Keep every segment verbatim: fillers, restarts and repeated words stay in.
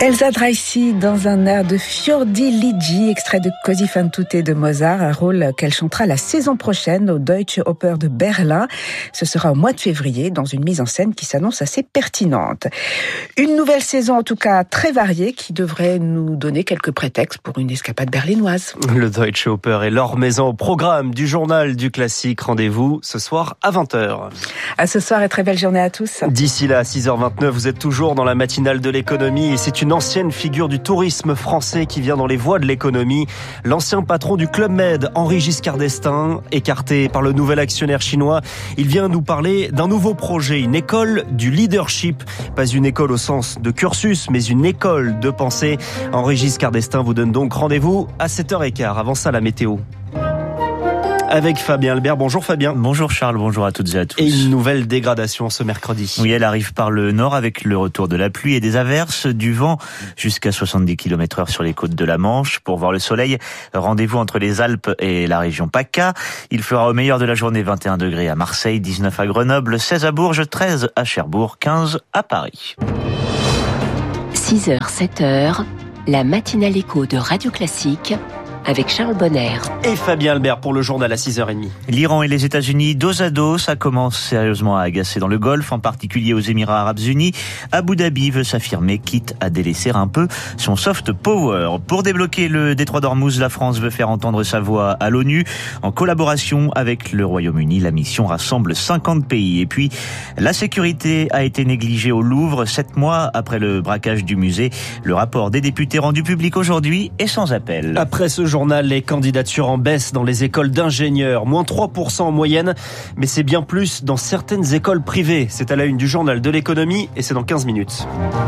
Elsa Dreissi dans un air de Fiordiligi, extrait de Così fan tutte de Mozart, un rôle qu'elle chantera la saison prochaine au Deutsche Oper de Berlin. Ce sera au mois de février dans une mise en scène qui s'annonce assez pertinente. Une nouvelle saison en tout cas très variée qui devrait nous donner quelques prétextes pour une escapade berlinoise. Le Deutsche Oper est leur maison au programme du journal du classique. Rendez-vous ce soir à vingt heures. À ce soir et très belle journée à tous. D'ici là, à six heures vingt-neuf, vous êtes toujours dans la matinale de l'économie et c'est une ancienne figure du tourisme français qui vient dans les voies de l'économie. L'ancien patron du Club Med, Henri Giscard d'Estaing, écarté par le nouvel actionnaire chinois. Il vient nous parler d'un nouveau projet, une école du leadership. Pas une école au sens de cursus, mais une école de pensée. Henri Giscard d'Estaing vous donne donc rendez-vous à sept heures quinze. Avant ça, la météo. Avec Fabien Albert. Bonjour Fabien. Bonjour Charles, bonjour à toutes et à tous. Et une nouvelle dégradation ce mercredi. Oui, elle arrive par le nord avec le retour de la pluie et des averses, du vent jusqu'à soixante-dix kilomètres heure sur les côtes de la Manche. Pour voir le soleil, rendez-vous entre les Alpes et la région PACA. Il fera au meilleur de la journée vingt et un degrés à Marseille, dix-neuf à Grenoble, seize à Bourges, treize à Cherbourg, quinze à Paris. six heures, sept heures, la matinale écho de Radio Classique avec Charles Bonner. Et Fabien Albert pour le journal à six heures trente. L'Iran et les États-Unis dos à dos, ça commence sérieusement à agacer dans le Golfe, en particulier aux Émirats Arabes Unis. Abu Dhabi veut s'affirmer, quitte à délaisser un peu son soft power. Pour débloquer le détroit d'Ormuz, la France veut faire entendre sa voix à l'ONU. En collaboration avec le Royaume-Uni, la mission rassemble cinquante pays. Et puis, la sécurité a été négligée au Louvre, sept mois après le braquage du musée. Le rapport des députés rendu public aujourd'hui est sans appel. Après ce journal, les candidatures en baisse dans les écoles d'ingénieurs, moins trois pour cent en moyenne, mais c'est bien plus dans certaines écoles privées. C'est à la une du journal de l'économie et c'est dans quinze minutes.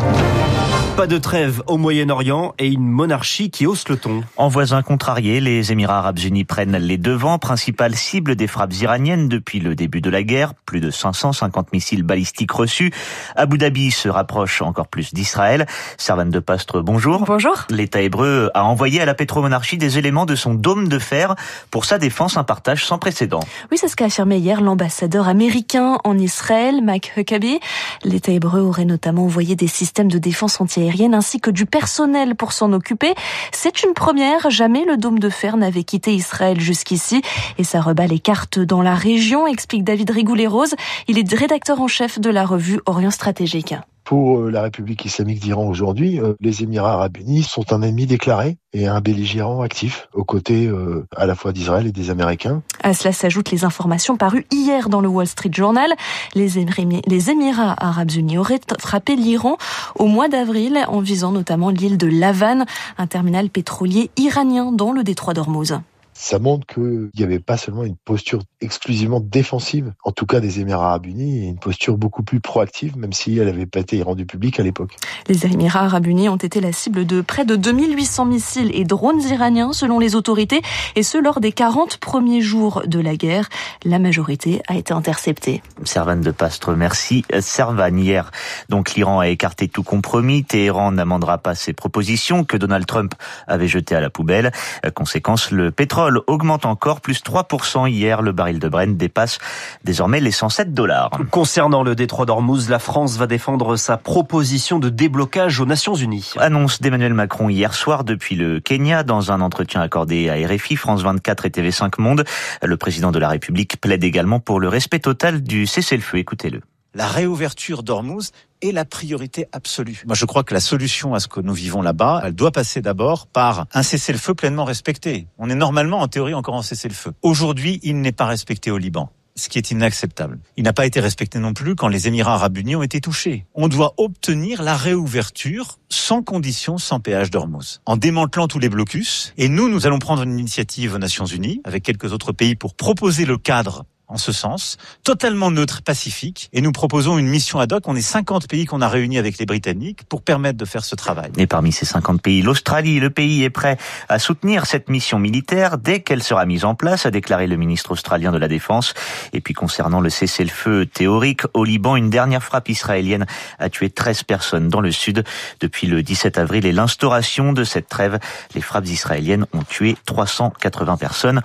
Pas de trêve au Moyen-Orient et une monarchie qui hausse le ton. En voisin contrarié, les Émirats Arabes Unis prennent les devants, principale cible des frappes iraniennes depuis le début de la guerre. Plus de cinq cent cinquante missiles balistiques reçus. Abu Dhabi se rapproche encore plus d'Israël. Servane de Pastre, bonjour. Bonjour. L'État hébreu a envoyé à la pétromonarchie des éléments de son dôme de fer pour sa défense, un partage sans précédent. Oui, c'est ce qu'a affirmé hier l'ambassadeur américain en Israël, Mike Huckabee. L'État hébreu aurait notamment envoyé des systèmes de défense anti ainsi que du personnel pour s'en occuper. C'est une première, jamais le dôme de fer n'avait quitté Israël jusqu'ici et ça rebat les cartes dans la région, explique David Rigoulet-Rose. Il est rédacteur en chef de la revue Orient Stratégique. Pour la République islamique d'Iran aujourd'hui, les Émirats Arabes Unis sont un ennemi déclaré et un belligérant actif aux côtés euh, à la fois d'Israël et des Américains. À cela s'ajoutent les informations parues hier dans le Wall Street Journal. Les, Émi- les Émirats Arabes Unis auraient frappé l'Iran au mois d'avril en visant notamment l'île de Lavan, un terminal pétrolier iranien dans le détroit d'Ormuz. Ça montre qu'il n'y avait pas seulement une posture exclusivement défensive, en tout cas des Émirats Arabes Unis, et une posture beaucoup plus proactive, même si elle n'avait pas été rendue publique à l'époque. Les Émirats Arabes Unis ont été la cible de près de deux mille huit cents missiles et drones iraniens, selon les autorités, et ce lors des quarante premiers jours de la guerre. La majorité a été interceptée. Servane de Pastre, merci. Servane, hier, donc l'Iran a écarté tout compromis. Téhéran n'amendera pas ses propositions que Donald Trump avait jetées à la poubelle. Conséquence, le pétrole augmente encore, plus trois pour cent hier. Le baril de Brent dépasse désormais les cent sept dollars. Concernant le détroit d'Ormuz, la France va défendre sa proposition de déblocage aux Nations Unies. Annonce d'Emmanuel Macron hier soir depuis le Kenya dans un entretien accordé à R F I, France vingt-quatre et T V cinq Monde. Le président de la République plaide également pour le respect total du cessez-le-feu. Écoutez-le. La réouverture d'Ormuz est la priorité absolue. Moi, je crois que la solution à ce que nous vivons là-bas, elle doit passer d'abord par un cessez-le-feu pleinement respecté. On est normalement, en théorie, encore en cessez-le-feu. Aujourd'hui, il n'est pas respecté au Liban, ce qui est inacceptable. Il n'a pas été respecté non plus quand les Émirats Arabes Unis ont été touchés. On doit obtenir la réouverture sans condition, sans péage d'Ormuz, en démantelant tous les blocus. Et nous, nous allons prendre une initiative aux Nations Unies, avec quelques autres pays, pour proposer le cadre en ce sens, totalement neutre, pacifique, et nous proposons une mission ad hoc. On est cinquante pays qu'on a réunis avec les Britanniques pour permettre de faire ce travail. Et parmi ces cinquante pays, l'Australie, le pays est prêt à soutenir cette mission militaire dès qu'elle sera mise en place, a déclaré le ministre australien de la Défense. Et puis concernant le cessez-le-feu théorique au Liban, une dernière frappe israélienne a tué treize personnes dans le sud. Depuis le dix-sept avril et l'instauration de cette trêve, les frappes israéliennes ont tué trois cent quatre-vingts personnes.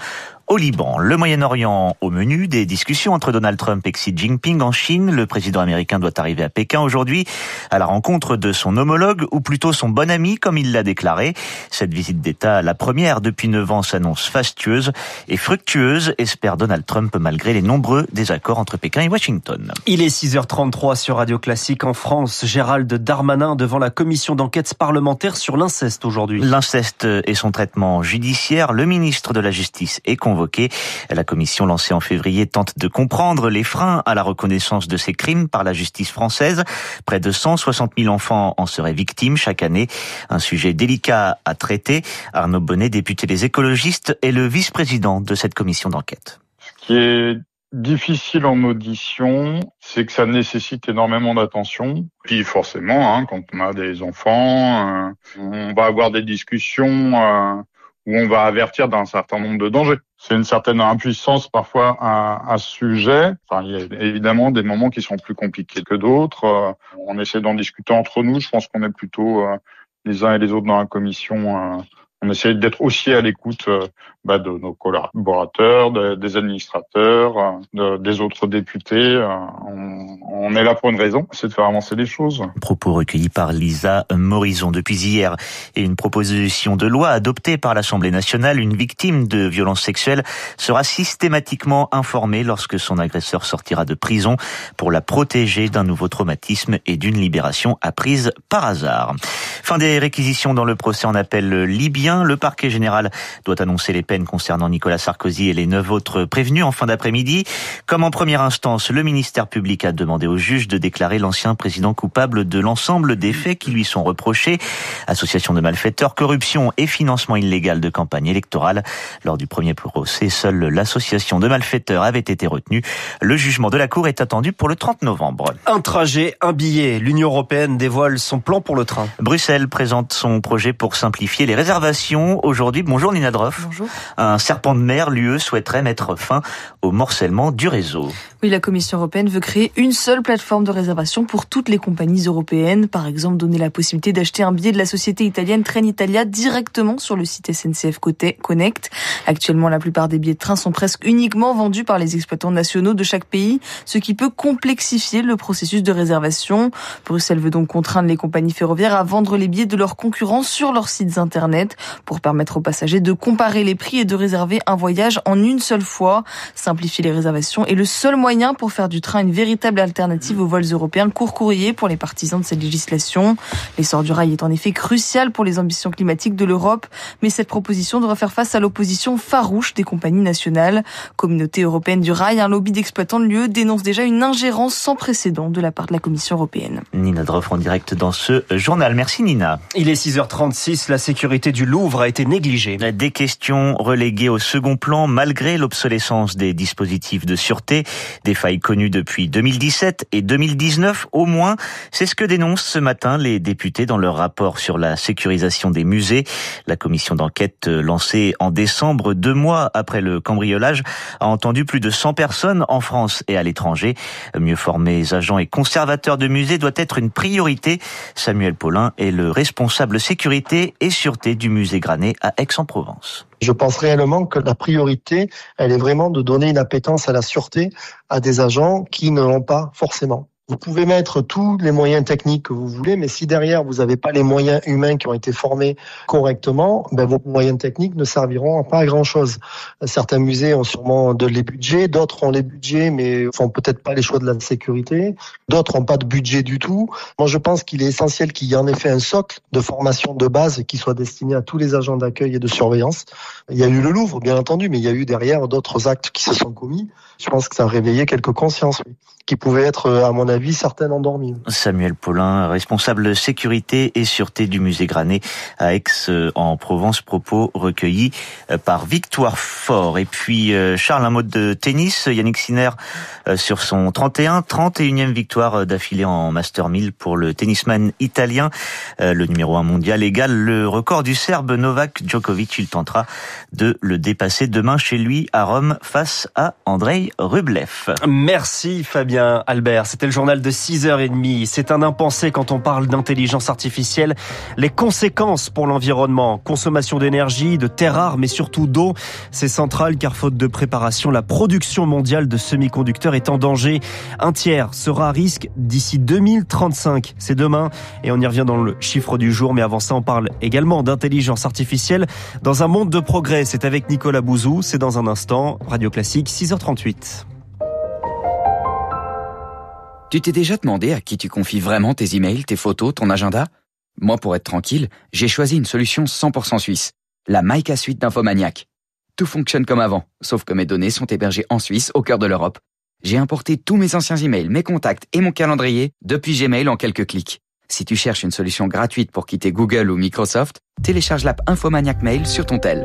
au Liban. Le Moyen-Orient au menu, des discussions entre Donald Trump et Xi Jinping en Chine. Le président américain doit arriver à Pékin aujourd'hui à la rencontre de son homologue, ou plutôt son bon ami, comme il l'a déclaré. Cette visite d'État, la première depuis neuf ans, s'annonce fastueuse et fructueuse, espère Donald Trump, malgré les nombreux désaccords entre Pékin et Washington. Il est six heures trente-trois sur Radio Classique. En France, Gérald Darmanin devant la commission d'enquête parlementaire sur l'inceste aujourd'hui. L'inceste et son traitement judiciaire, le ministre de la Justice est convoqué. La commission lancée en février tente de comprendre les freins à la reconnaissance de ces crimes par la justice française. Près de cent soixante mille enfants en seraient victimes chaque année. Un sujet délicat à traiter. Arnaud Bonnet, député des écologistes, est le vice-président de cette commission d'enquête. Ce qui est difficile en audition, c'est que ça nécessite énormément d'attention. Puis forcément, hein, quand on a des enfants, euh, on va avoir des discussions euh, où on va avertir d'un certain nombre de dangers. C'est une certaine impuissance parfois à, à ce sujet. Enfin, il y a évidemment des moments qui sont plus compliqués que d'autres. Euh, on essaie d'en discuter entre nous. Je pense qu'on est plutôt euh, les uns et les autres dans la commission. Euh, on essaie d'être aussi à l'écoute euh, bah, de nos collaborateurs, de, des administrateurs, euh, de, des autres députés. Euh, on, on est là pour une raison, c'est de faire avancer les choses. Propos recueillis par Lisa Morison. Depuis hier, et une proposition de loi adoptée par l'Assemblée nationale, une victime de violences sexuelles sera systématiquement informée lorsque son agresseur sortira de prison pour la protéger d'un nouveau traumatisme et d'une libération apprise par hasard. Fin des réquisitions dans le procès en appel libyen. Le parquet général doit annoncer les peines concernant Nicolas Sarkozy et les neuf autres prévenus en fin d'après-midi. Comme en première instance, le ministère public a demandé au juge de déclarer l'ancien président coupable de l'ensemble des faits qui lui sont reprochés. Association de malfaiteurs, corruption et financement illégal de campagne électorale. Lors du premier procès, seule l'association de malfaiteurs avait été retenue. Le jugement de la Cour est attendu pour le trente novembre. Un trajet, un billet. L'Union européenne dévoile son plan pour le train. Bruxelles présente son projet pour simplifier les réservations. Aujourd'hui, bonjour Nina Droff. Bonjour. Un serpent de mer, l'U E souhaiterait mettre fin au morcellement du réseau. Oui, la Commission européenne veut créer une seule plateforme de réservation pour toutes les compagnies européennes. Par exemple, donner la possibilité d'acheter un billet de la société italienne Trenitalia directement sur le site S N C F Connect. Actuellement, la plupart des billets de train sont presque uniquement vendus par les exploitants nationaux de chaque pays, ce qui peut complexifier le processus de réservation. Bruxelles veut donc contraindre les compagnies ferroviaires à vendre les billets de leurs concurrents sur leurs sites internet pour permettre aux passagers de comparer les prix et de réserver un voyage en une seule fois. Simplifier les réservations est le seul moyen pour faire du train une véritable alternative aux vols européens court courrier pour les partisans de cette législation. L'essor du rail est en effet crucial pour les ambitions climatiques de l'Europe, mais cette proposition devra faire face à l'opposition farouche des compagnies nationales. Communauté européenne du rail, un lobby d'exploitants de l'U E dénonce déjà une ingérence sans précédent de la part de la Commission européenne. Nina Droff en direct dans ce journal. Merci Nina. Il est six heures trente-six, la sécurité du Louvre a été négligée. Des questions reléguées au second plan malgré l'obsolescence des dispositifs de sûreté, des failles connues depuis deux mille dix-sept et deux mille dix-neuf au moins. C'est ce que dénoncent ce matin les députés dans leur rapport sur la sécurisation des musées. La commission d'enquête lancée en décembre, deux mois après le cambriolage, a entendu plus de cent personnes en France et à l'étranger. Mieux formés agents et conservateurs de musées doit être une priorité. Samuel Paulin est le responsable sécurité et sûreté du musée Granet à Aix-en-Provence. Je pense réellement que la priorité, elle est vraiment de donner une appétence à la sûreté à des agents qui ne l'ont pas forcément. Vous pouvez mettre tous les moyens techniques que vous voulez, mais si derrière vous n'avez pas les moyens humains qui ont été formés correctement, ben vos moyens techniques ne serviront pas à grand chose. Certains musées ont sûrement de les budgets, d'autres ont les budgets mais font peut-être pas les choix de la sécurité, d'autres n'ont pas de budget du tout. Moi je pense qu'il est essentiel qu'il y ait en effet un socle de formation de base qui soit destiné à tous les agents d'accueil et de surveillance. Il y a eu le Louvre bien entendu, mais il y a eu derrière d'autres actes qui se sont commis. Je pense que ça a réveillé quelques consciences, oui, qui pouvaient être, à mon avis, certaines endormies. Samuel Paulin, responsable sécurité et sûreté du musée Granet à Aix-en-Provence, propos recueillis par Victoire Fort. Et puis, Charles, un mot de tennis. Yannick Sinner sur son trente et un, trente et unième victoire d'affilée en Master mille pour le tennisman italien. Le numéro un mondial égale le record du Serbe Novak Djokovic. Il tentera de le dépasser demain chez lui à Rome face à Andrei Rublev. Merci Fabien Albert, c'était le journal. journal de six heures trente. C'est un impensé quand on parle d'intelligence artificielle. Les conséquences pour l'environnement, consommation d'énergie, de terres rares, mais surtout d'eau, c'est central car faute de préparation, la production mondiale de semi-conducteurs est en danger. Un tiers sera à risque d'ici deux mille trente-cinq. C'est demain et on y revient dans le chiffre du jour. Mais avant ça, on parle également d'intelligence artificielle dans un monde de progrès. C'est avec Nicolas Bouzou. C'est dans un instant. Radio Classique, six heures trente-huit. Tu t'es déjà demandé à qui tu confies vraiment tes emails, tes photos, ton agenda ? Moi, pour être tranquille, j'ai choisi une solution cent pour cent suisse, la Maïka Suite d'Infomaniac. Tout fonctionne comme avant, sauf que mes données sont hébergées en Suisse, au cœur de l'Europe. J'ai importé tous mes anciens emails, mes contacts et mon calendrier depuis Gmail en quelques clics. Si tu cherches une solution gratuite pour quitter Google ou Microsoft, télécharge l'app Infomaniac Mail sur ton tel.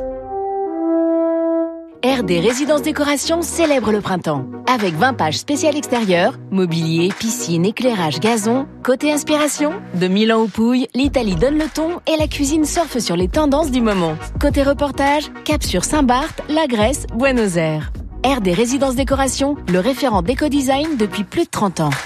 R D Résidences Décoration célèbre le printemps. Avec vingt pages spéciales extérieures, mobilier, piscine, éclairage, gazon. Côté inspiration, de Milan aux Pouilles, l'Italie donne le ton et la cuisine surfe sur les tendances du moment. Côté reportage, cap sur Saint-Barth, la Grèce, Buenos Aires. R D Résidences Décoration, le référent d'éco-design depuis plus de trente ans.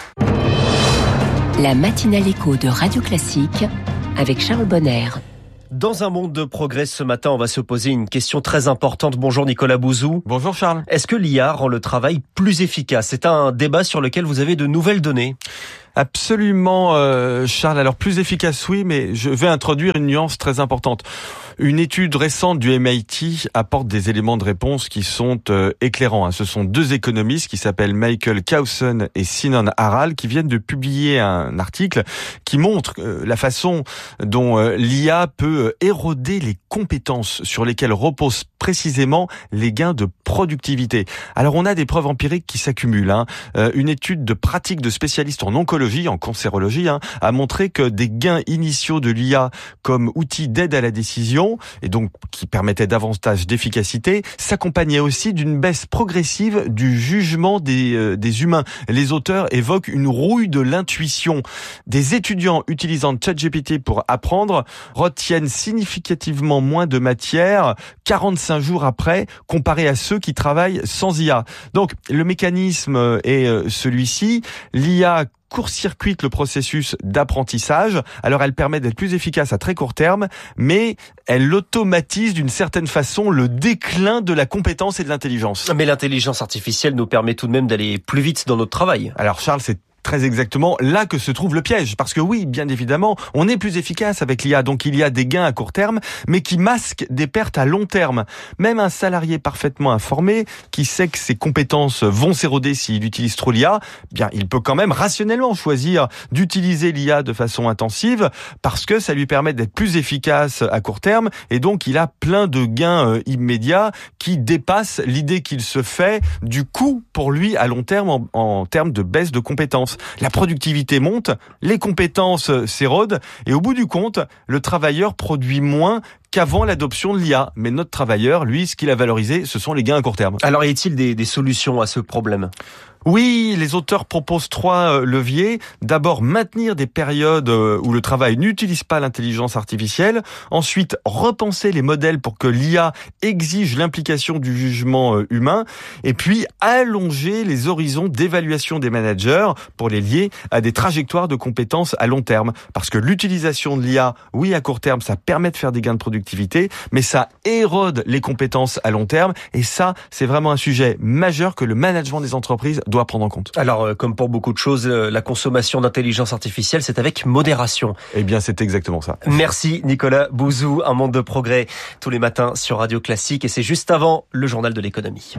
La matinale éco de Radio Classique avec Charles Bonner. Dans un monde de progrès, ce matin, on va se poser une question très importante. Bonjour Nicolas Bouzou. Bonjour Charles. Est-ce que l'I A rend le travail plus efficace ? C'est un débat sur lequel vous avez de nouvelles données. Absolument, euh, Charles. Alors plus efficace, oui, mais je vais introduire une nuance très importante. Une étude récente du M I T apporte des éléments de réponse qui sont euh, éclairants. Hein. Ce sont deux économistes qui s'appellent Michael Kausen et Sinan Aral qui viennent de publier un article qui montre euh, la façon dont euh, l'I A peut éroder les compétences sur lesquelles reposent précisément les gains de productivité. Alors on a des preuves empiriques qui s'accumulent. Hein. Euh, une étude de pratique de spécialistes en oncologie, en cancérologie, hein, a montré que des gains initiaux de l'I A comme outil d'aide à la décision, et donc qui permettaient davantage d'efficacité, s'accompagnaient aussi d'une baisse progressive du jugement des, euh, des humains. Les auteurs évoquent une rouille de l'intuition. Des étudiants utilisant ChatGPT pour apprendre retiennent significativement moins de matière quarante-cinq jours après, comparé à ceux qui travaillent sans I A. Donc le mécanisme est celui-ci. L'I A court-circuite le processus d'apprentissage. Alors elle permet d'être plus efficace à très court terme, mais elle automatise d'une certaine façon le déclin de la compétence et de l'intelligence. Mais l'intelligence artificielle nous permet tout de même d'aller plus vite dans notre travail. Alors Charles, c'est très exactement là que se trouve le piège. Parce que oui, bien évidemment, on est plus efficace avec l'I A. Donc il y a des gains à court terme, mais qui masquent des pertes à long terme. Même un salarié parfaitement informé, qui sait que ses compétences vont s'éroder s'il utilise trop l'I A, bien, il peut quand même rationnellement choisir d'utiliser l'I A de façon intensive parce que ça lui permet d'être plus efficace à court terme. Et donc il a plein de gains euh, immédiats qui dépassent l'idée qu'il se fait du coût pour lui à long terme en, en termes de baisse de compétences. La productivité monte, les compétences s'érodent et au bout du compte, le travailleur produit moins qu'avant l'adoption de l'I A. Mais notre travailleur, lui, ce qu'il a valorisé, ce sont les gains à court terme. Alors, y a-t-il des, des solutions à ce problème ? Oui, les auteurs proposent trois leviers. D'abord, maintenir des périodes où le travail n'utilise pas l'intelligence artificielle. Ensuite, repenser les modèles pour que l'I A exige l'implication du jugement humain. Et puis, allonger les horizons d'évaluation des managers pour les lier à des trajectoires de compétences à long terme. Parce que l'utilisation de l'I A, oui, à court terme, ça permet de faire des gains de productivité, mais ça érode les compétences à long terme. Et ça, c'est vraiment un sujet majeur que le management des entreprises doit prendre en compte. Alors, comme pour beaucoup de choses, la consommation d'intelligence artificielle, c'est avec modération. Eh bien, c'est exactement ça. Merci Nicolas Bouzou, un monde de progrès tous les matins sur Radio Classique et c'est juste avant le journal de l'économie.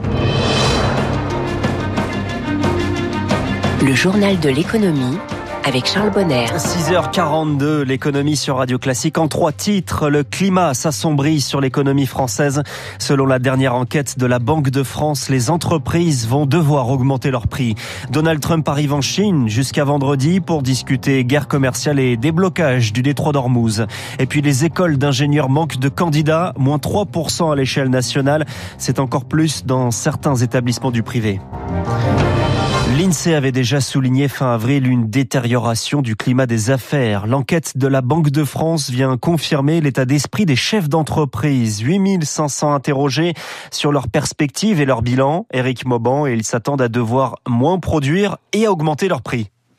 Le journal de l'économie avec Charles Bonner. six heures quarante-deux, l'économie sur Radio Classique. En trois titres, le climat s'assombrit sur l'économie française. Selon la dernière enquête de la Banque de France, les entreprises vont devoir augmenter leurs prix. Donald Trump arrive en Chine jusqu'à vendredi pour discuter guerre commerciale et déblocage du détroit d'Ormuz. Et puis les écoles d'ingénieurs manquent de candidats, moins trois pour cent à l'échelle nationale. C'est encore plus dans certains établissements du privé. L'INSEE avait déjà souligné fin avril une détérioration du climat des affaires. L'enquête de la Banque de France vient confirmer l'état d'esprit des chefs d'entreprise. huit mille cinq cents interrogés sur leurs perspectives et leur bilan. Éric Mauban, et ils s'attendent à devoir moins produire et à augmenter leurs prix.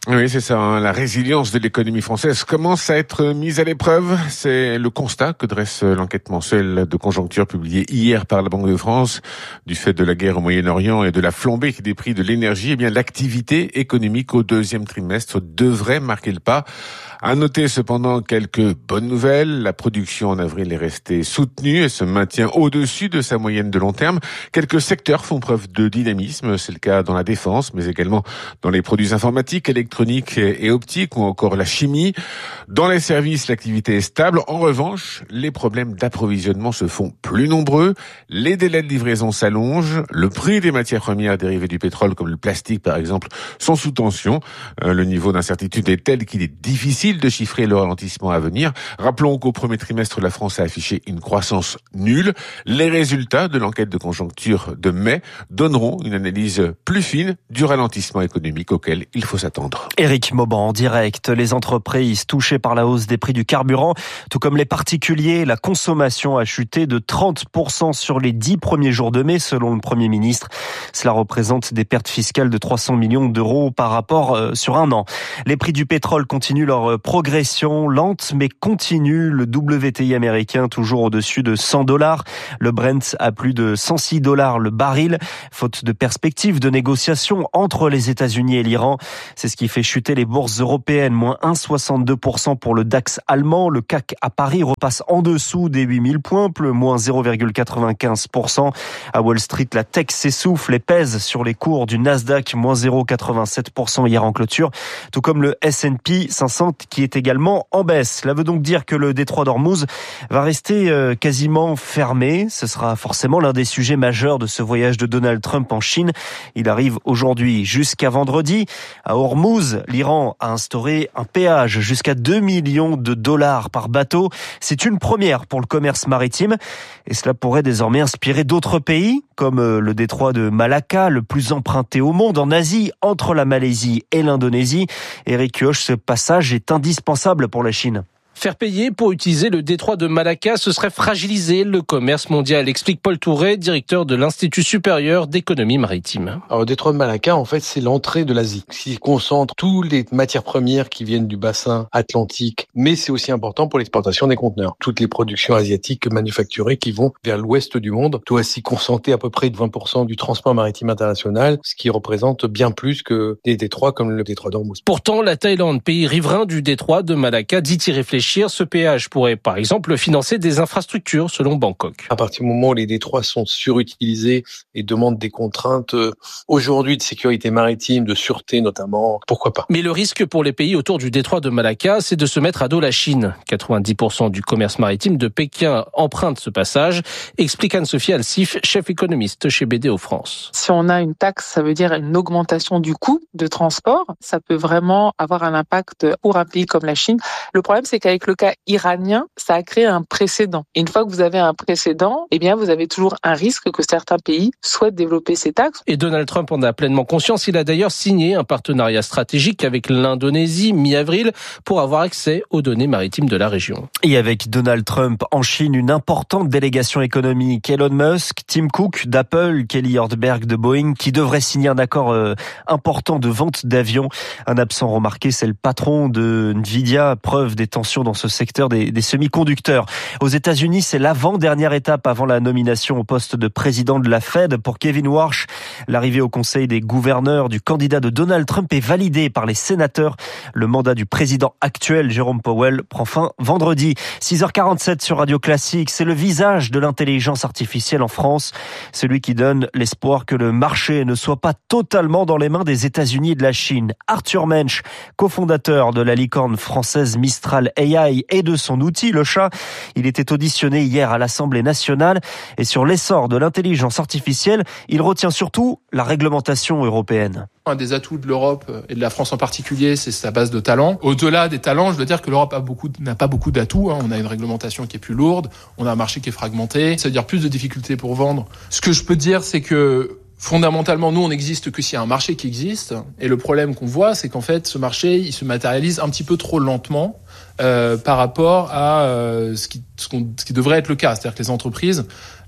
Oui, c'est ça. Hein. La résilience de l'économie française commence à être mise à l'épreuve. C'est le constat que dresse l'enquête mensuelle de conjoncture publiée hier par la Banque de France. Du fait de la guerre au Moyen-Orient et de la flambée des prix de l'énergie, eh bien, l'activité économique au deuxième trimestre devrait marquer le pas. À noter cependant quelques bonnes nouvelles. La production en avril est restée soutenue et se maintient au-dessus de sa moyenne de long terme. Quelques secteurs font preuve de dynamisme. C'est le cas dans la défense, mais également dans les produits informatiques, électroniques et optiques ou encore la chimie. Dans les services, l'activité est stable. En revanche, les problèmes d'approvisionnement se font plus nombreux. Les délais de livraison s'allongent. Le prix des matières premières dérivées du pétrole, comme le plastique par exemple, sont sous tension. Le niveau d'incertitude est tel qu'il est difficile de chiffrer le ralentissement à venir. Rappelons qu'au premier trimestre, la France a affiché une croissance nulle. Les résultats de l'enquête de conjoncture de mai donneront une analyse plus fine du ralentissement économique auquel il faut s'attendre. Éric Mauban en direct. Les entreprises touchées par la hausse des prix du carburant, tout comme les particuliers, la consommation a chuté de trente pour cent sur les dix premiers jours de mai, selon le Premier ministre. Cela représente des pertes fiscales de trois cents millions d'euros par rapport euh, sur un an. Les prix du pétrole continuent leur progression lente mais continue. Le W T I américain toujours au-dessus de cent dollars. Le Brent à plus de cent six dollars le baril. Faute de perspective de négociation entre les États-Unis et l'Iran. C'est ce qui fait chuter les bourses européennes. Moins un virgule soixante-deux pour cent pour le DAX allemand. Le C A C à Paris repasse en dessous des huit mille points. Plus moins zéro virgule quatre-vingt-quinze pour cent. À Wall Street, la tech s'essouffle et pèse sur les cours du Nasdaq. Moins zéro virgule quatre-vingt-sept pour cent hier en clôture. Tout comme le S and P cinq cents qui est également en baisse. Cela veut donc dire que le détroit d'Ormuz va rester euh, quasiment fermé. Ce sera forcément l'un des sujets majeurs de ce voyage de Donald Trump en Chine. Il arrive aujourd'hui jusqu'à vendredi. À Ormuz, l'Iran a instauré un péage jusqu'à deux millions de dollars par bateau. C'est une première pour le commerce maritime et cela pourrait désormais inspirer d'autres pays comme le détroit de Malacca, le plus emprunté au monde en Asie, entre la Malaisie et l'Indonésie. Éric Kioch, ce passage est indispensable pour la Chine. Faire payer pour utiliser le détroit de Malacca, ce serait fragiliser le commerce mondial, explique Paul Touré, directeur de l'Institut supérieur d'économie maritime. Alors, le détroit de Malacca, en fait, c'est l'entrée de l'Asie, qui concentre toutes les matières premières qui viennent du bassin atlantique, mais c'est aussi important pour l'exportation des conteneurs. Toutes les productions asiatiques manufacturées qui vont vers l'ouest du monde doivent aussi concentrer à peu près de vingt pour cent du transport maritime international, ce qui représente bien plus que des détroits comme le détroit d'Ormuz. Pourtant, la Thaïlande, pays riverain du détroit de Malacca, dit y réfléchir. Ce péage pourrait, par exemple, financer des infrastructures, selon Bangkok. À partir du moment où les détroits sont surutilisés et demandent des contraintes euh, aujourd'hui de sécurité maritime, de sûreté notamment, pourquoi pas. Mais le risque pour les pays autour du détroit de Malacca, c'est de se mettre à dos la Chine. quatre-vingt-dix pour cent du commerce maritime de Pékin emprunte ce passage, explique Anne-Sophie Alsif, chef économiste chez B D O France. Si on a une taxe, ça veut dire une augmentation du coût de transport. Ça peut vraiment avoir un impact pour un pays comme la Chine. Le problème, c'est qu'avec Avec le cas iranien, ça a créé un précédent. Et une fois que vous avez un précédent, eh bien, vous avez toujours un risque que certains pays souhaitent développer ces taxes. Et Donald Trump en a pleinement conscience. Il a d'ailleurs signé un partenariat stratégique avec l'Indonésie mi-avril pour avoir accès aux données maritimes de la région. Et avec Donald Trump en Chine, une importante délégation économique. Elon Musk, Tim Cook d'Apple, Kelly Ortberg de Boeing, qui devrait signer un accord euh, important de vente d'avions. Un absent remarqué, c'est le patron de Nvidia, preuve des tensions dans ce secteur des, des semi-conducteurs. Aux États-Unis, c'est l'avant-dernière étape avant la nomination au poste de président de la Fed pour Kevin Warsh. L'arrivée au Conseil des gouverneurs du candidat de Donald Trump est validée par les sénateurs. Le mandat du président actuel, Jérôme Powell, prend fin vendredi. six heures quarante-sept sur Radio Classique. C'est le visage de l'intelligence artificielle en France. Celui qui donne l'espoir que le marché ne soit pas totalement dans les mains des États-Unis et de la Chine. Arthur Mensch, cofondateur de la licorne française Mistral A I et de son outil, le chat. Il était auditionné hier à l'Assemblée nationale et sur l'essor de l'intelligence artificielle, il retient surtout la réglementation européenne. Un des atouts de l'Europe et de la France en particulier, c'est sa base de talents. Au-delà des talents, je veux dire que l'Europe a beaucoup, n'a pas beaucoup d'atouts. Hein. On a une réglementation qui est plus lourde, on a un marché qui est fragmenté, ça veut dire plus de difficultés pour vendre. Ce que je peux dire, c'est que fondamentalement, nous, on n'existe que s'il y a un marché qui existe. Et le problème qu'on voit, c'est qu'en fait, ce marché, il se matérialise un petit peu trop lentement euh, par rapport à euh, ce, qui, ce, qu'on, ce qui devrait être le cas. C'est-à-dire que les entreprises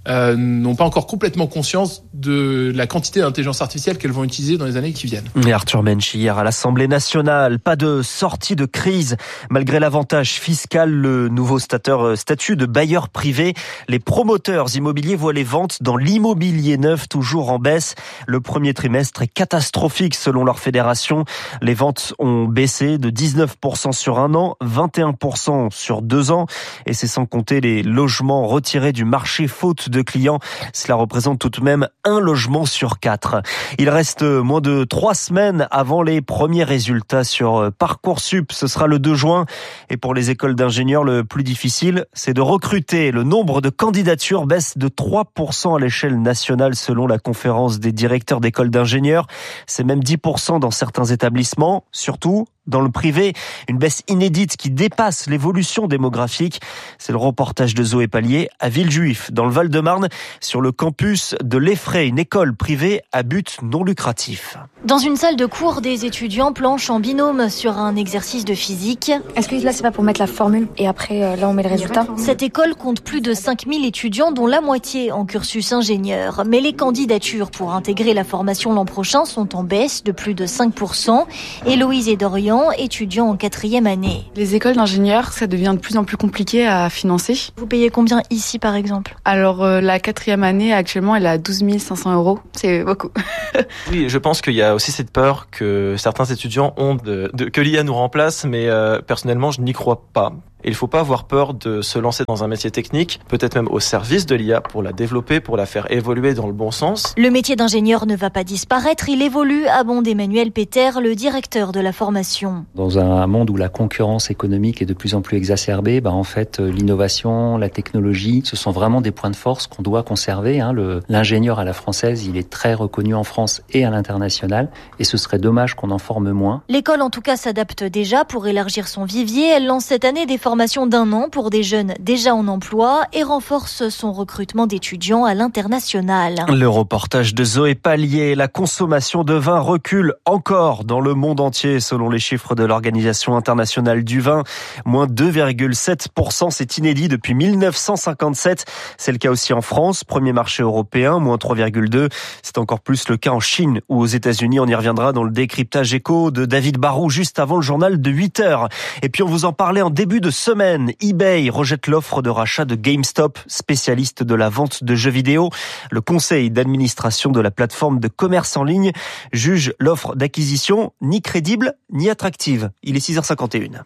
euh, n'ont pas encore complètement conscience de la quantité d'intelligence artificielle qu'elles vont utiliser dans les années qui viennent. Et Arthur Mensch hier à l'Assemblée nationale, pas de sortie de crise malgré l'avantage fiscal, le nouveau statut de bailleur privé. Les promoteurs immobiliers voient les ventes dans l'immobilier neuf toujours en baisse. Le premier trimestre est catastrophique selon leur fédération. Les ventes ont baissé de dix-neuf pour cent sur un an, vingt et un pour cent sur deux ans. Et c'est sans compter les logements retirés du marché faute de clients. Cela représente tout de même un logement sur quatre. Il reste moins de trois semaines avant les premiers résultats sur Parcoursup. Ce sera le deux juin. Et pour les écoles d'ingénieurs, le plus difficile, c'est de recruter. Le nombre de candidatures baisse de trois pour cent à l'échelle nationale selon la conférence des directeurs d'écoles d'ingénieurs. C'est même dix pour cent dans certains établissements, surtout dans le privé, une baisse inédite qui dépasse l'évolution démographique. C'est le reportage de Zoé Pallier à Villejuif, dans le Val-de-Marne, sur le campus de l'Effray, une école privée à but non lucratif. Dans une salle de cours, des étudiants planchent en binôme sur un exercice de physique. Est-ce que là, c'est pas pour mettre la formule et après, là, on met le résultat ? Cette école compte plus de cinq mille étudiants, dont la moitié en cursus ingénieur. Mais les candidatures pour intégrer la formation l'an prochain sont en baisse de plus de cinq pour cent. Héloïse et Dorian, étudiants en quatrième année. Les écoles d'ingénieurs, ça devient de plus en plus compliqué à financer. Vous payez combien ici, par exemple ? Alors, euh, la quatrième année, actuellement, elle est à douze mille cinq cents euros. C'est beaucoup. Oui, je pense qu'il y a aussi cette peur que certains étudiants ont de, de que l'I A nous remplace, mais euh, personnellement, je n'y crois pas. Et il ne faut pas avoir peur de se lancer dans un métier technique, peut-être même au service de l'I A pour la développer, pour la faire évoluer dans le bon sens. Le métier d'ingénieur ne va pas disparaître, il évolue, abonde Emmanuel Peter, le directeur de la formation. Dans un monde où la concurrence économique est de plus en plus exacerbée, bah en fait, l'innovation, la technologie, ce sont vraiment des points de force qu'on doit conserver. Hein. Le, l'ingénieur à la française, il est très reconnu en France et à l'international, et ce serait dommage qu'on en forme moins. L'école, en tout cas, s'adapte déjà pour élargir son vivier. Elle lance cette année des formations d'un an pour des jeunes déjà en emploi et renforce son recrutement d'étudiants à l'international. Le reportage de Zoé Pallier. La consommation de vin recule encore dans le monde entier selon les chiffres de l'Organisation internationale du vin. Moins deux virgule sept pour cent, c'est inédit depuis mille neuf cent cinquante-sept. C'est le cas aussi en France, premier marché européen, moins trois virgule deux. C'est encore plus le cas en Chine ou aux États-Unis. On y reviendra dans le décryptage éco de David Barou juste avant le journal de huit heures. Et puis on vous en parlait en début de semaine, eBay rejette l'offre de rachat de GameStop, spécialiste de la vente de jeux vidéo. Le conseil d'administration de la plateforme de commerce en ligne juge l'offre d'acquisition ni crédible ni attractive. Il est six heures cinquante et une.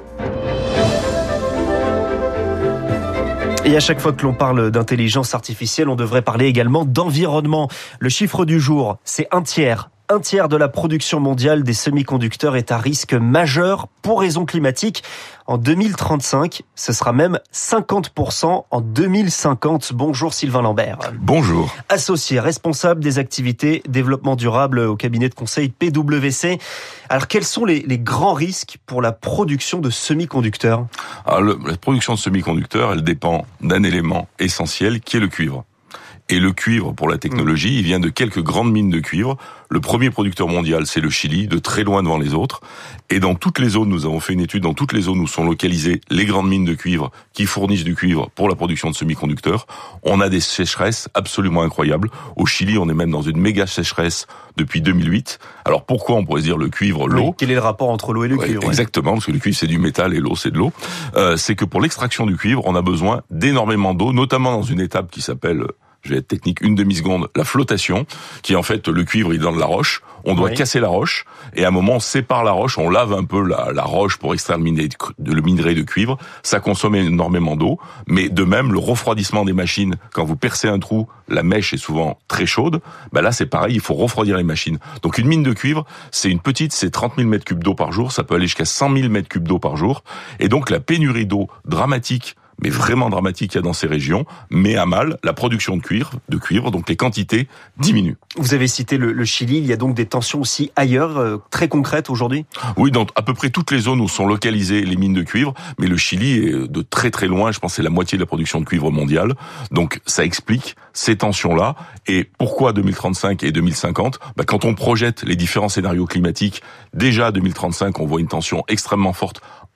Et à chaque fois que l'on parle d'intelligence artificielle, on devrait parler également d'environnement. Le chiffre du jour, c'est un tiers. Un tiers de la production mondiale des semi-conducteurs est à risque majeur pour raison climatique. En deux mille trente-cinq, ce sera même cinquante pour cent en deux mille cinquante. Bonjour Sylvain Lambert. Bonjour. Associé responsable des activités développement durable au cabinet de conseil P W C. Alors quels sont les, les grands risques pour la production de semi-conducteurs ? Alors, le, la production de semi-conducteurs, elle dépend d'un élément essentiel qui est le cuivre. Et le cuivre, pour la technologie, il vient de quelques grandes mines de cuivre. Le premier producteur mondial, c'est le Chili, de très loin devant les autres. Et dans toutes les zones, nous avons fait une étude, dans toutes les zones où sont localisées les grandes mines de cuivre qui fournissent du cuivre pour la production de semi-conducteurs, on a des sécheresses absolument incroyables. Au Chili, on est même dans une méga sécheresse depuis deux mille huit. Alors pourquoi on pourrait dire le cuivre, l'eau ? Oui, quel est le rapport entre l'eau et le ouais, cuivre ? Exactement, parce que le cuivre, c'est du métal et l'eau, c'est de l'eau. Euh, c'est que pour l'extraction du cuivre, on a besoin d'énormément d'eau, notamment dans une étape qui s'appelle... je vais être technique, une demi-seconde, la flottation, qui est en fait le cuivre, il est dans de la roche. On doit oui. casser la roche, et à un moment, on sépare la roche, on lave un peu la, la roche pour extraire le minerai, de, le minerai de cuivre. Ça consomme énormément d'eau, mais de même, le refroidissement des machines, quand vous percez un trou, la mèche est souvent très chaude. Ben là, c'est pareil, il faut refroidir les machines. Donc une mine de cuivre, c'est une petite, c'est trente mille mètres cubes d'eau par jour, ça peut aller jusqu'à cent mille mètres cubes d'eau par jour. Et donc la pénurie d'eau dramatique, mais vraiment dramatique, il y a dans ces régions, met à mal la production de cuivre, de cuivre, donc les quantités diminuent. Vous avez cité le, le Chili, il y a donc des tensions aussi ailleurs, euh, très concrètes aujourd'hui ? Oui, dans à peu près toutes les zones où sont localisées les mines de cuivre, mais le Chili est de très très loin, je pense que c'est la moitié de la production de cuivre mondiale, donc ça explique ces tensions-là. Et pourquoi deux mille trente-cinq et deux mille cinquante ? Bah, quand on projette les différents scénarios climatiques, déjà à deux mille trente-cinq, on voit une tension extrêmement forte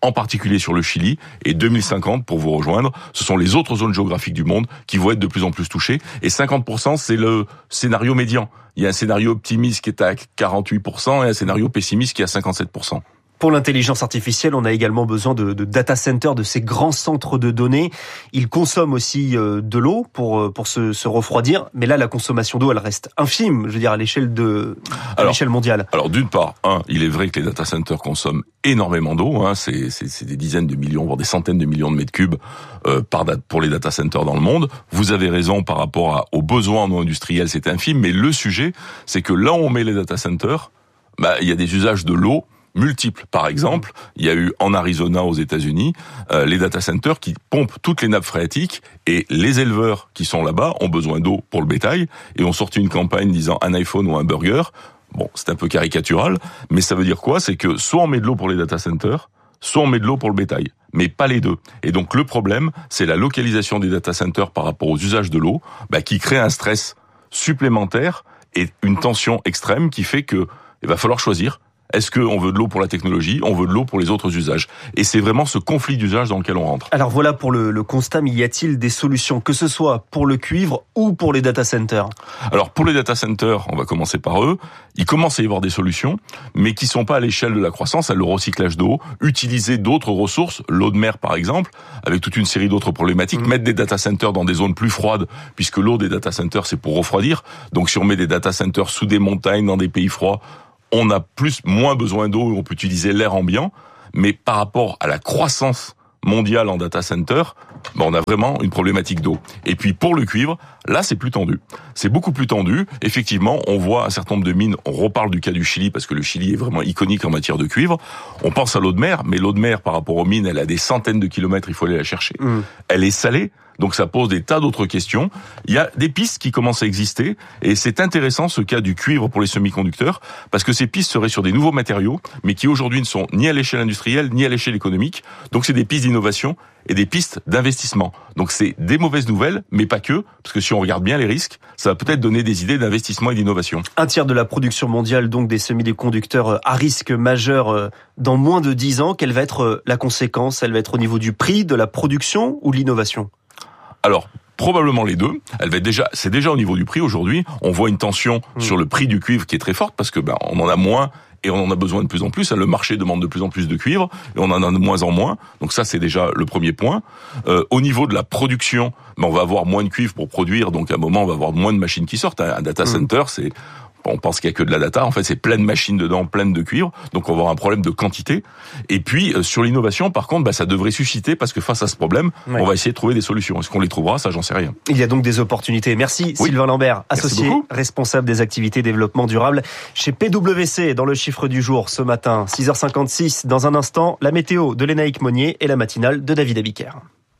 en particulier sur le Chili, et deux mille cinquante, pour vous rejoindre, ce sont les autres zones géographiques du monde qui vont être de plus en plus touchées, et cinquante pour cent, c'est le scénario médian. Il y a un scénario optimiste qui est à quarante-huit pour cent et un scénario pessimiste qui est à cinquante-sept pour cent. Pour l'intelligence artificielle, on a également besoin de, de data centers, de ces grands centres de données. Ils consomment aussi euh, de l'eau pour pour se, se refroidir, mais là la consommation d'eau elle reste infime, je veux dire à l'échelle de à alors, l'échelle mondiale. Alors d'une part, un, il est vrai que les data centers consomment énormément d'eau, hein, c'est, c'est c'est des dizaines de millions voire des centaines de millions de mètres cubes euh, par date pour les data centers dans le monde. Vous avez raison par rapport à, aux besoins en eau industrielle, c'est infime, mais le sujet c'est que là où on met les data centers, bah il y a des usages de l'eau multiples. Par exemple, il y a eu en Arizona aux États-Unis euh, les data centers qui pompent toutes les nappes phréatiques et les éleveurs qui sont là-bas ont besoin d'eau pour le bétail et ont sorti une campagne disant un iPhone ou un burger. Bon, c'est un peu caricatural, mais ça veut dire quoi ? C'est que soit on met de l'eau pour les data centers, soit on met de l'eau pour le bétail, mais pas les deux. Et donc le problème, c'est la localisation des data centers par rapport aux usages de l'eau, bah, qui crée un stress supplémentaire et une tension extrême qui fait que il va falloir choisir. Est-ce qu'on veut de l'eau pour la technologie, on veut de l'eau pour les autres usages ? Et c'est vraiment ce conflit d'usage dans lequel on rentre. Alors voilà pour le, le constat, mais y a-t-il des solutions, que ce soit pour le cuivre ou pour les data centers ? Alors pour les data centers, on va commencer par eux. Il commence à y avoir des solutions, mais qui sont pas à l'échelle de la croissance, à le recyclage d'eau, utiliser d'autres ressources, l'eau de mer par exemple, avec toute une série d'autres problématiques, mmh. mettre des data centers dans des zones plus froides, puisque l'eau des data centers c'est pour refroidir. Donc si on met des data centers sous des montagnes, dans des pays froids, on a plus, moins besoin d'eau et on peut utiliser l'air ambiant. Mais par rapport à la croissance mondiale en data center, ben on a vraiment une problématique d'eau. Et puis pour le cuivre, là c'est plus tendu. C'est beaucoup plus tendu. Effectivement, on voit un certain nombre de mines, on reparle du cas du Chili parce que le Chili est vraiment iconique en matière de cuivre. On pense à l'eau de mer, mais l'eau de mer par rapport aux mines, elle a des centaines de kilomètres, il faut aller la chercher. Mmh. Elle est salée. Donc ça pose des tas d'autres questions. Il y a des pistes qui commencent à exister et c'est intéressant ce cas du cuivre pour les semi-conducteurs parce que ces pistes seraient sur des nouveaux matériaux mais qui aujourd'hui ne sont ni à l'échelle industrielle ni à l'échelle économique. Donc c'est des pistes d'innovation et des pistes d'investissement. Donc c'est des mauvaises nouvelles mais pas que, parce que si on regarde bien les risques, ça va peut-être donner des idées d'investissement et d'innovation. Un tiers de la production mondiale donc des semi-conducteurs à risque majeur dans moins de dix ans. Quelle va être la conséquence ? Elle va être au niveau du prix, de la production ou de l'innovation ? Alors, probablement les deux. Elle va être déjà, c'est déjà au niveau du prix aujourd'hui. On voit une tension mmh. sur le prix du cuivre qui est très forte parce que ben on en a moins et on en a besoin de plus en plus. Le marché demande de plus en plus de cuivre et on en a de moins en moins. Donc ça, c'est déjà le premier point. Euh, au niveau de la production, ben on va avoir moins de cuivre pour produire. Donc à un moment, on va avoir moins de machines qui sortent. Un data center, mmh. c'est on pense qu'il y a que de la data. En fait, c'est plein de machines dedans, plein de cuivre. Donc, on va avoir un problème de quantité. Et puis, euh, sur l'innovation, par contre, bah, ça devrait susciter parce que face à ce problème, ouais. on va essayer de trouver des solutions. Est-ce qu'on les trouvera ? Ça, j'en sais rien. Il y a donc des opportunités. Merci, oui. Sylvain Lambert, associé responsable des activités développement durable chez P W C dans le chiffre du jour ce matin, six heures cinquante-six. Dans un instant, la météo de Lénaïque Monnier et la matinale de David Abiker.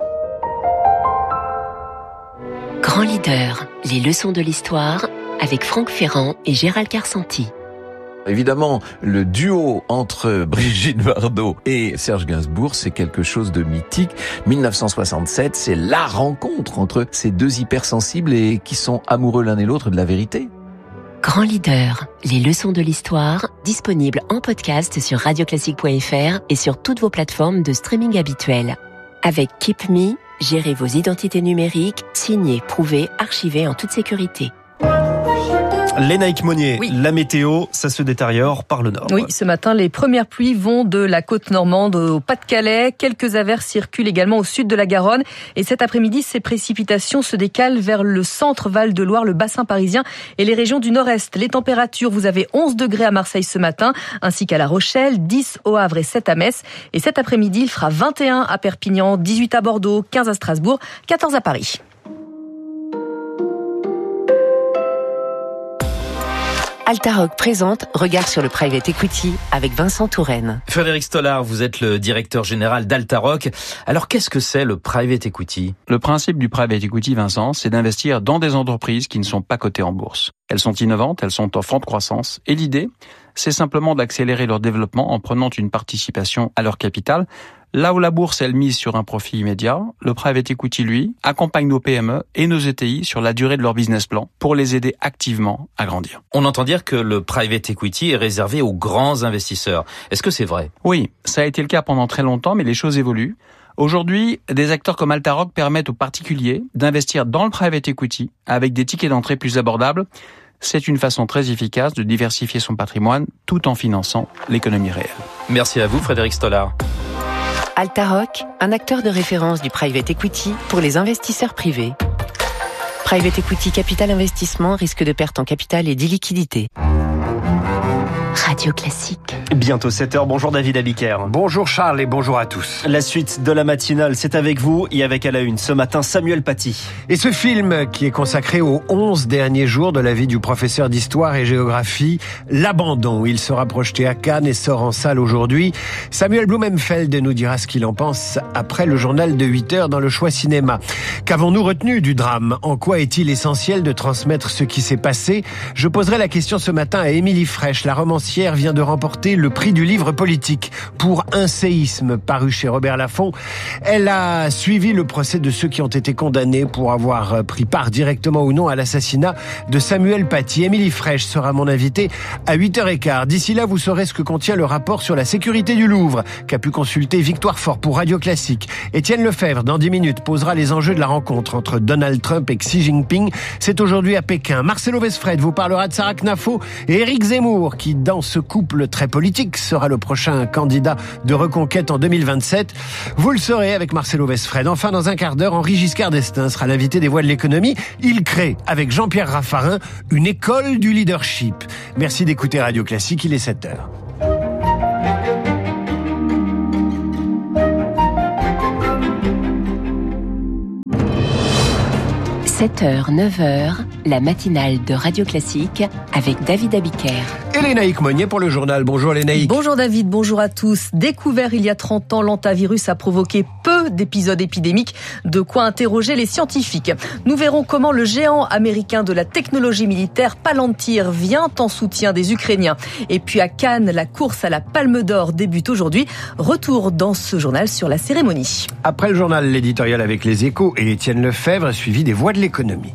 Grand leader, les leçons de l'histoire avec Franck Ferrand et Gérald Carsanti. Évidemment, le duo entre Brigitte Bardot et Serge Gainsbourg, c'est quelque chose de mythique. mille neuf cent soixante-sept, c'est la rencontre entre ces deux hypersensibles et qui sont amoureux l'un et l'autre de la vérité. Grand leader, les leçons de l'histoire, disponibles en podcast sur radioclassique point f r et sur toutes vos plateformes de streaming habituelles. Avec Keep Me, gérez vos identités numériques, signez, prouvez, archivez en toute sécurité. Lénaïque Monnier, oui. La météo, ça se détériore par le nord. Oui, ce matin, les premières pluies vont de la côte normande au Pas-de-Calais. Quelques averses circulent également au sud de la Garonne. Et cet après-midi, ces précipitations se décalent vers le centre Val-de-Loire, le bassin parisien et les régions du nord-est. Les températures, vous avez onze degrés à Marseille ce matin, ainsi qu'à La Rochelle, dix au Havre et sept à Metz. Et cet après-midi, il fera vingt et un à Perpignan, dix-huit à Bordeaux, quinze à Strasbourg, quatorze à Paris. Altaroc présente Regard sur le Private Equity avec Vincent Touraine. Frédéric Stollard, vous êtes le directeur général d'Altaroc. Alors qu'est-ce que c'est le Private Equity ? Le principe du Private Equity, Vincent, c'est d'investir dans des entreprises qui ne sont pas cotées en bourse. Elles sont innovantes, elles sont en forte croissance. Et l'idée, c'est simplement d'accélérer leur développement en prenant une participation à leur capital. Là où la bourse, elle mise sur un profit immédiat, le private equity, lui, accompagne nos P M E et nos E T I sur la durée de leur business plan pour les aider activement à grandir. On entend dire que le private equity est réservé aux grands investisseurs. Est-ce que c'est vrai ? Oui, ça a été le cas pendant très longtemps, mais les choses évoluent. Aujourd'hui, des acteurs comme Altaroc permettent aux particuliers d'investir dans le private equity avec des tickets d'entrée plus abordables. C'est une façon très efficace de diversifier son patrimoine tout en finançant l'économie réelle. Merci à vous, Frédéric Stollard. Altaroc, un acteur de référence du private equity pour les investisseurs privés. Private equity capital investissement, risque de perte en capital et d'illiquidité. Radio Classique. Bientôt sept heures, bonjour David Abiker. Bonjour Charles et bonjour à tous. La suite de la matinale, c'est avec vous et avec à la une ce matin Samuel Paty. Et ce film qui est consacré aux onze derniers jours de la vie du professeur d'histoire et géographie, L'Abandon. Il sera projeté à Cannes et sort en salle aujourd'hui. Samuel Blumenfeld nous dira ce qu'il en pense après le journal de huit heures dans le Choix Cinéma. Qu'avons-nous retenu du drame ? En quoi est-il essentiel de transmettre ce qui s'est passé ? Je poserai la question ce matin à Émilie Frèche, la romancière vient de remporter le prix du livre politique pour Un séisme, paru chez Robert Laffont. Elle a suivi le procès de ceux qui ont été condamnés pour avoir pris part directement ou non à l'assassinat de Samuel Paty. Émilie Frèche sera mon invitée à huit heures quinze. D'ici là, vous saurez ce que contient le rapport sur la sécurité du Louvre qu'a pu consulter Victoire Fort pour Radio Classique. Étienne Lefebvre, dans dix minutes, posera les enjeux de la rencontre entre Donald Trump et Xi Jinping. C'est aujourd'hui à Pékin. Marcelo Vesfred vous parlera de Sarah Knafo et Éric Zemmour qui, dans ce couple très politique, sera le prochain candidat de Reconquête en deux mille vingt-sept. Vous le saurez avec Marcelo Vesfred. Enfin, dans un quart d'heure, Henri Giscard d'Estaing sera l'invité des Voix de l'économie. Il crée, avec Jean-Pierre Raffarin, une école du leadership. Merci d'écouter Radio Classique, il est sept heures. sept heures, neuf heures, la matinale de Radio Classique avec David Abiker. Et Lénaïque Monnier pour le journal. Bonjour Lénaïque. Bonjour David, bonjour à tous. Découvert il y a trente ans, l'hantavirus a provoqué peu d'épisodes épidémiques, de quoi interroger les scientifiques. Nous verrons comment le géant américain de la technologie militaire Palantir vient en soutien des Ukrainiens. Et puis à Cannes, la course à la Palme d'Or débute aujourd'hui. Retour dans ce journal sur la cérémonie. Après le journal, l'éditorial avec les Échos et Étienne Lefebvre, suivi des Voix de l'économie.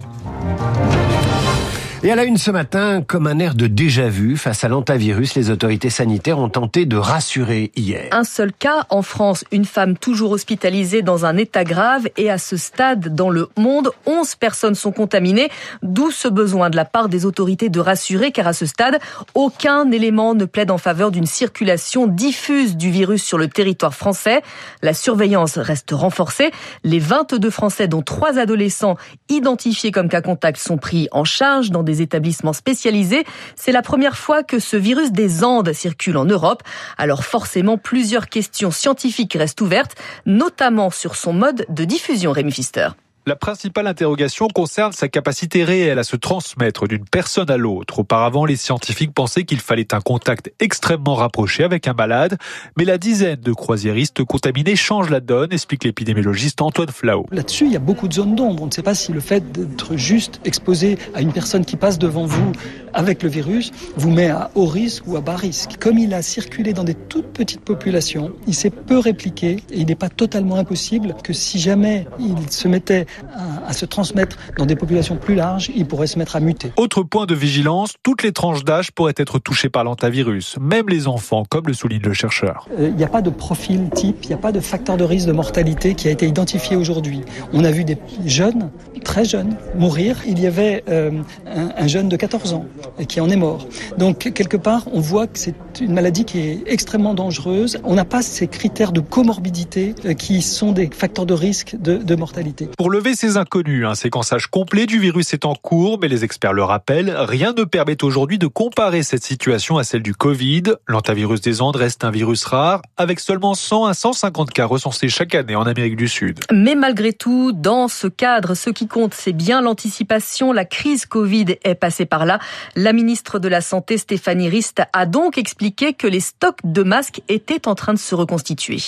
Et à la une ce matin, comme un air de déjà-vu, face à l'hantavirus, les autorités sanitaires ont tenté de rassurer hier. Un seul cas en France, une femme toujours hospitalisée dans un état grave et à ce stade dans le monde, onze personnes sont contaminées, d'où ce besoin de la part des autorités de rassurer car à ce stade, aucun élément ne plaide en faveur d'une circulation diffuse du virus sur le territoire français. La surveillance reste renforcée. Les vingt-deux Français, dont trois adolescents identifiés comme cas contact, sont pris en charge dans des des établissements spécialisés. C'est la première fois que ce virus des Andes circule en Europe. Alors forcément, plusieurs questions scientifiques restent ouvertes, notamment sur son mode de diffusion, Rémi Pfister. La principale interrogation concerne sa capacité réelle à se transmettre d'une personne à l'autre. Auparavant, les scientifiques pensaient qu'il fallait un contact extrêmement rapproché avec un malade, mais la dizaine de croisiéristes contaminés change la donne, explique l'épidémiologiste Antoine Flau. Là-dessus, il y a beaucoup de zones d'ombre. On ne sait pas si le fait d'être juste exposé à une personne qui passe devant vous avec le virus vous met à haut risque ou à bas risque. Comme il a circulé dans des toutes petites populations, il s'est peu répliqué et il n'est pas totalement impossible que si jamais il se mettait à, à se transmettre dans des populations plus larges, il pourrait se mettre à muter. Autre point de vigilance, toutes les tranches d'âge pourraient être touchées par l'hantavirus, même les enfants, comme le souligne le chercheur. Il euh, n'y a pas de profil type, il n'y a pas de facteur de risque de mortalité qui a été identifié aujourd'hui. On a vu des jeunes, très jeunes, mourir. Il y avait euh, un, un jeune de quatorze ans qui en est mort. Donc, quelque part, on voit que c'est une maladie qui est extrêmement dangereuse. On n'a pas ces critères de comorbidité euh, qui sont des facteurs de risque de, de mortalité. Pour lever ces inconnus, un séquençage complet du virus est en cours, mais les experts le rappellent, rien ne permet aujourd'hui de comparer cette situation à celle du Covid. L'hantavirus des Andes reste un virus rare, avec seulement cent à cent cinquante cas recensés chaque année en Amérique du Sud. Mais malgré tout, dans ce cadre, ce qui compte, c'est bien l'anticipation. La crise Covid est passée par là. La ministre de la Santé, Stéphanie Rist, a donc expliqué que les stocks de masques étaient en train de se reconstituer.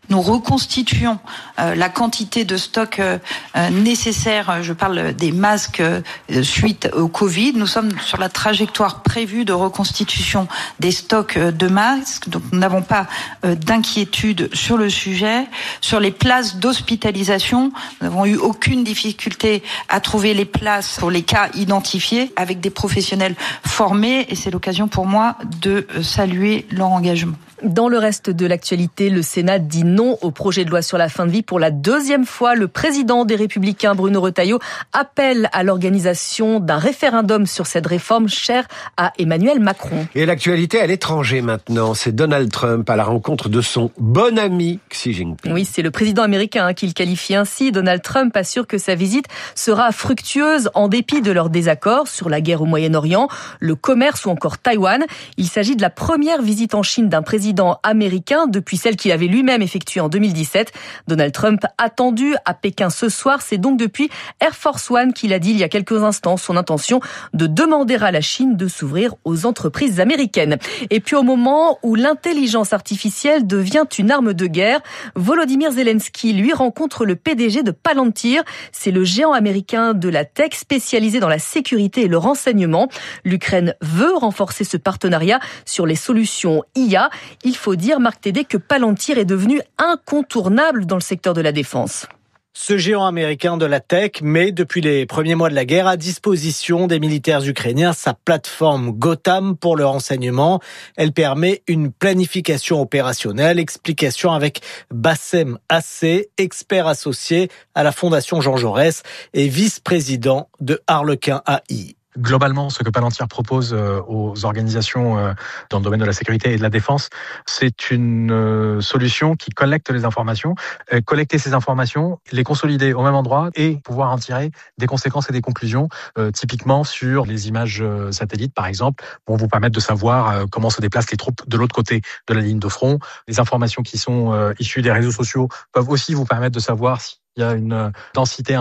Nous reconstituons euh, la quantité de stocks euh, nécessaires. Je parle des masques euh, suite au Covid. Nous sommes sur la trajectoire prévue de reconstitution des stocks de masques. Donc nous n'avons pas euh, d'inquiétude sur le sujet. Sur les places d'hospitalisation, nous n'avons eu aucune difficulté à trouver les places pour les cas identifiés avec des professionnels formés. Et c'est l'occasion pour moi de saluer leur engagement. Dans le reste de l'actualité, le Sénat dit non au projet de loi sur la fin de vie pour la deuxième fois. Le président des Républicains, Bruno Retailleau, appelle à l'organisation d'un référendum sur cette réforme chère à Emmanuel Macron. Et l'actualité à l'étranger maintenant, c'est Donald Trump à la rencontre de son bon ami Xi Jinping. Oui, c'est le président américain qui le qualifie ainsi. Donald Trump assure que sa visite sera fructueuse en dépit de leurs désaccords sur la guerre au Moyen-Orient, le commerce ou encore Taïwan. Il s'agit de la première visite en Chine d'un président américain depuis celle qu'il avait lui-même effectuée en deux mille dix-sept. Donald Trump attendu à Pékin ce soir, c'est donc depuis Air Force One qu'il a dit il y a quelques instants son intention de demander à la Chine de s'ouvrir aux entreprises américaines. Et puis au moment où l'intelligence artificielle devient une arme de guerre, Volodymyr Zelensky lui rencontre le P D G de Palantir. C'est le géant américain de la tech spécialisé dans la sécurité et le renseignement. L'Ukraine veut renforcer ce partenariat sur les solutions I A. Il faut dire, Marc Tédé, que Palantir est devenu incontournable dans le secteur de la défense. Ce géant américain de la tech met depuis les premiers mois de la guerre à disposition des militaires ukrainiens sa plateforme Gotham pour le renseignement. Elle permet une planification opérationnelle. Explication avec Bassem Assé, expert associé à la Fondation Jean Jaurès et vice-président de Harlequin A I. Globalement, ce que Palantir propose aux organisations dans le domaine de la sécurité et de la défense, c'est une solution qui collecte les informations, collecter ces informations, les consolider au même endroit et pouvoir en tirer des conséquences et des conclusions, typiquement sur les images satellites, par exemple, vont vous permettre de savoir comment se déplacent les troupes de l'autre côté de la ligne de front. Les informations qui sont issues des réseaux sociaux peuvent aussi vous permettre de savoir s'il y a une densité